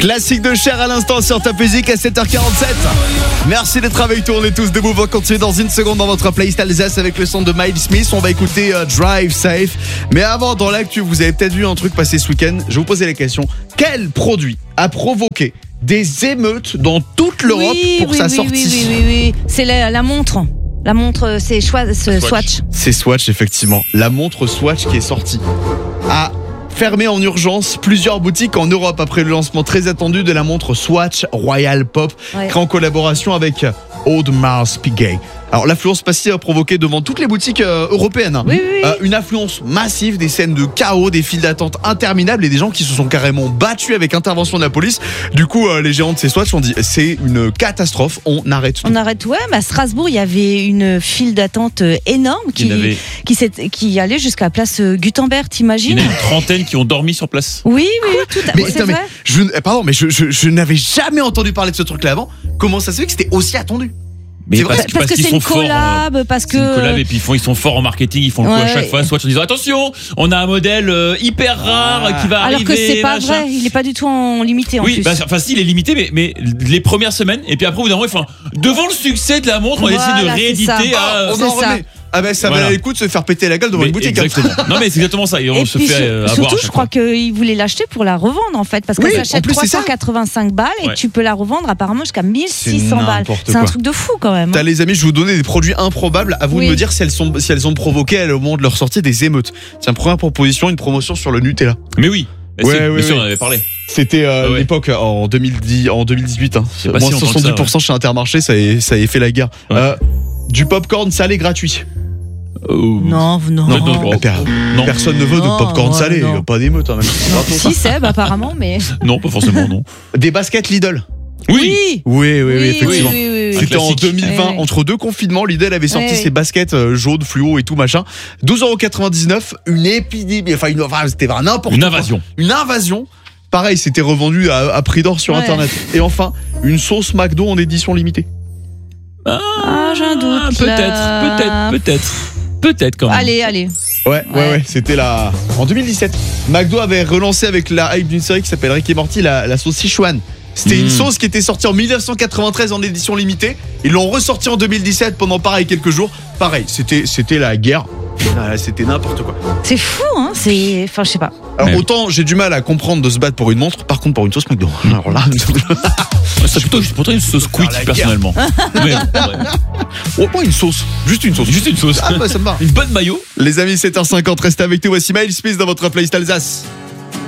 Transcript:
Classique de Cher à l'instant sur Top Music à 7h47. Merci d'être avec nous, on est tous debout. On va continuer dans une seconde dans votre playlist Alsace avec le son de Miles Smith. On va écouter Drive Safe. Mais avant, dans l'actu, vous avez peut-être vu un truc passer ce week-end. Je vais vous poser la question. Quel produit a provoqué des émeutes dans toute l'Europe pour sa sortie? Oui. C'est la montre. La montre, c'est Swatch. C'est Swatch, effectivement. La montre Swatch qui est sortie a fermé en urgence plusieurs boutiques en Europe après le lancement très attendu de la montre Swatch Royal Pop, créée en collaboration avec Audemars Piguet. Alors l'affluence passive a provoqué devant toutes les boutiques européennes une affluence massive, des scènes de chaos, des files d'attente interminables et des gens qui se sont carrément battus avec intervention de la police. Du coup, les gérants de ces Swatch ont dit c'est une catastrophe, on arrête tout. On arrête, à Strasbourg, il y avait une file d'attente énorme qui allait jusqu'à la place Gutenberg, t'imagines? Il y en a une trentaine qui ont dormi sur place. Oui, tout à fait. C'est vrai. Je n'avais jamais entendu parler de ce truc-là avant. Comment ça se fait que c'était aussi attendu? Mais parce que c'est une collab, C'est une collab et puis ils sont forts en marketing, ils font le coup à chaque fois, soit en disant attention, on a un modèle hyper rare qui va arriver. Alors que c'est pas vrai, il est pas du tout en limité en plus. Si, il est limité, mais les premières semaines et puis après au bout d'un moment, devant le succès de la montre, on essaie de rééditer. On en remet. Ah ben ça valait le coup de se faire péter la gueule devant une boutique. Exactement. Non mais c'est exactement ça. Et on se fait avoir. Surtout, je crois qu'ils voulaient l'acheter pour la revendre en fait, parce qu'elle s'achète 385 balles et tu peux la revendre apparemment jusqu'à 1600 balles. C'est un truc de fou quand même. T'as les amis, je vais vous donner des produits improbables. À vous de me dire si elles ont provoqué au moment de leur sortie des émeutes. Tiens, première proposition, une promotion sur le Nutella. Mais oui. Bien sûr, on en avait parlé. C'était l'époque en 2018. Moins 70% chez Intermarché, ça avait fait la guerre. Du popcorn salé gratuit. Non. Personne ne veut de popcorn salé. Il n'y a pas d'émeute. Si, Seb, apparemment, mais. Non, pas forcément, non. Des baskets Lidl. Oui, effectivement. C'était en 2020, entre deux confinements, Lidl avait sorti ses baskets jaunes, fluo et tout machin. 12,99€, une épidémie. C'était vraiment n'importe quoi. Une invasion. Pareil, c'était revendu à prix d'or sur Internet. Et enfin, une sauce McDo en édition limitée. J'ai un doute. Peut-être quand même. Allez. Ouais, c'était en 2017. McDo avait relancé avec la hype d'une série qui s'appelle Rick et Morty la sauce Sichuan. C'était une sauce qui était sortie en 1993 en édition limitée. Ils l'ont ressortie en 2017 pendant quelques jours. Pareil, c'était la guerre. C'était n'importe quoi. C'est fou, hein. Je sais pas. Alors autant j'ai du mal à comprendre de se battre pour une montre, par contre pour une sauce McDo. Alors là, c'est plutôt une sauce quick personnellement. Pas une sauce, juste une sauce. Ah bah ça me va. Une bonne maillot. Les amis, 7h50, restez avec nous. Voici Miles Smith dans votre playlist Alsace.